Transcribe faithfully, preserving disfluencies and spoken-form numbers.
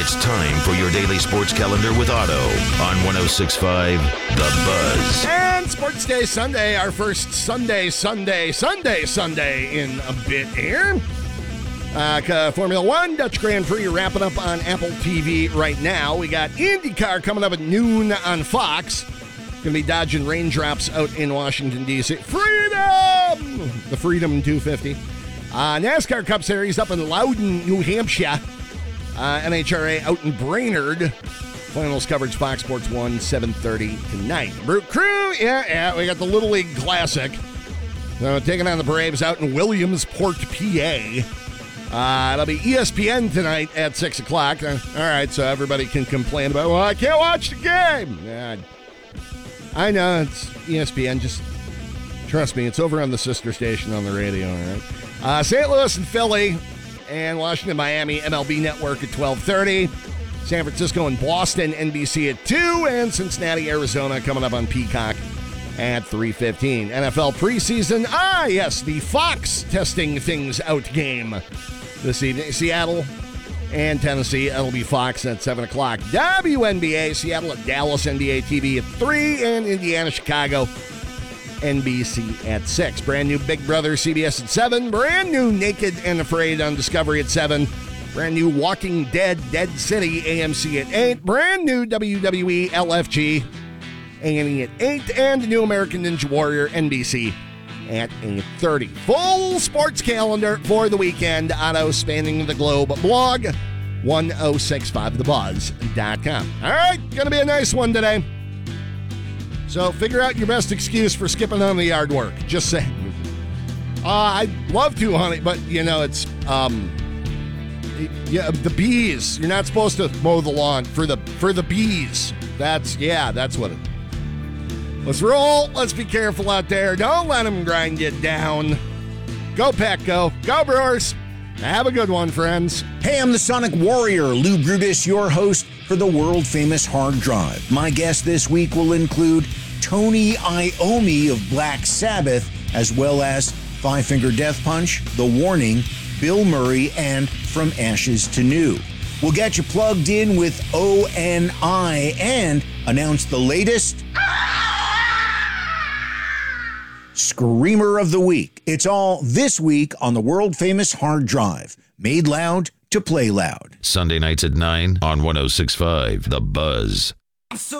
It's time for your daily sports calendar with Otto on one oh six point five The Buzz. And Sports Day Sunday, our first Sunday, Sunday, Sunday, Sunday in a bit here. Uh, Formula One, Dutch Grand Prix wrapping up on Apple T V right now. We got IndyCar coming up at noon on Fox. Going to be dodging raindrops out in Washington, D C Freedom! The Freedom two fifty. Uh, NASCAR Cup Series up in Loudon, New Hampshire. Uh, N H R A out in Brainerd. Finals coverage Fox Sports one, seven thirty tonight. Brute Crew, yeah, yeah, we got the Little League Classic. So taking on the Braves out in Williamsport, P A. Uh, it'll be E S P N tonight at six o'clock. Uh, all right, so everybody can complain about, well, I can't watch the game. Yeah, I know, it's E S P N. Just trust me, it's over on the sister station on the radio, all right? Uh, Saint Louis and Philly and Washington, Miami, M L B Network at twelve thirty. San Francisco and Boston, N B C at two. And Cincinnati, Arizona coming up on Peacock at three fifteen. N F L preseason. Ah, yes, the Fox testing things out game this evening. Seattle and Tennessee. It'll be Fox at seven o'clock. W N B A, Seattle at Dallas, N B A T V at three. And Indiana, Chicago, N B C at six. Brand new Big Brother, C B S at seven. Brand new Naked and Afraid on Discovery at seven. Brand new Walking Dead, Dead City, A M C at eight. Brand new W W E, L F G, A and E at eight. And new American Ninja Warrior, N B C at eight thirty. Full sports calendar for the weekend. Otto Spanning the Globe blog, ten sixty-five the buzz dot com. All right, going to be a nice one today. So figure out your best excuse for skipping on the yard work. Just saying. Uh, I'd love to, honey, but, you know, it's, um, yeah, the bees. You're not supposed to mow the lawn for the for the bees. That's, yeah, that's what it is. Let's roll. Let's be careful out there. Don't let them grind you down. Go, Pack, go. Go, Brewers. Have a good one, friends. Hey, I'm the Sonic Warrior, Lou Brutus, your host for the world-famous Hard Drive. My guest this week will include Tony Iommi of Black Sabbath, as well as Five Finger Death Punch, The Warning, Bill Murray, and From Ashes to New. We'll get you plugged in with O N I and announce the latest Screamer of the Week. It's all this week on the world-famous Hard Drive. Made loud to play loud. Sunday nights at nine on one oh six point five The Buzz.